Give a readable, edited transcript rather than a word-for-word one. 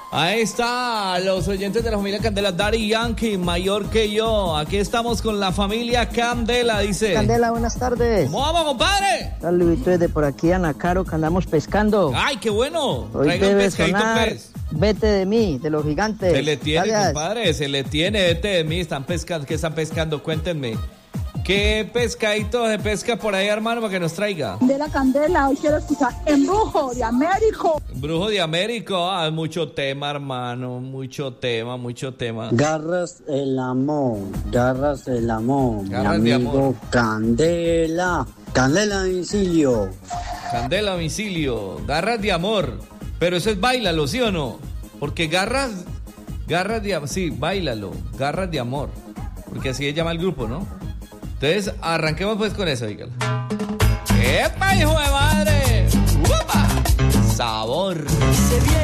Ahí está, los oyentes de la familia Candela, Daddy Yankee, mayor que yo. Aquí estamos con la familia Candela, dice. Candela, buenas tardes. ¿Cómo vamos, compadre? Saludito desde por aquí, Ana Caro, que andamos pescando. Ay, qué bueno. Hoy Traiga un debe pescadito, sonar pues. Vete de mí, de los gigantes. Se le tiene, Gracias. compadre, se le tiene, vete de mí. Están pescando, ¿qué están pescando? Cuéntenme. ¿Qué pescadito se pesca por ahí, hermano, para que nos traiga? De la Candela, hoy quiero escuchar Embrujo de Américo. Brujo de América, mucho tema, hermano, mucho tema. Garras el amor, mi Garras de amigo amor. Candela, Candela domicilio. Candela domicilio, garras de amor. Pero eso es báilalo, ¿sí o no? Porque garras de amor, sí, báilalo, garras de amor. Porque así se llama el grupo, ¿no? Entonces, arranquemos pues con eso, dígalo. ¡Epa, hijo de madre! ¡Upa! ¡Sabor!